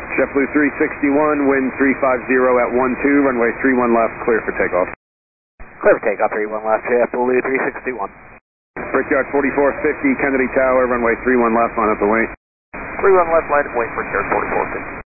JetBlue 361, wind 350 at 12, runway 31 left, clear for takeoff. Clear for takeoff, 31 left, JetBlue 361. Brickyard 4450, Kennedy Tower, runway 31 left, line up the wait. 31 left, line up wait, Brickyard 4450.